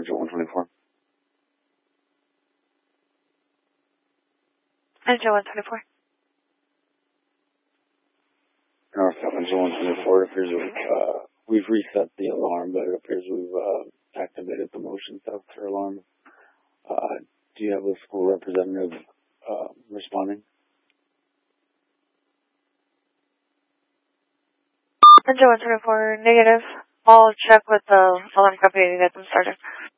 Engine 124. Engine 124. Northbound Engine 124, it appears we've reset the alarm, but it appears we've activated the motion sensor alarm. Do you have a school representative responding? Engine 124, negative. I'll check with the alarm company to get them started.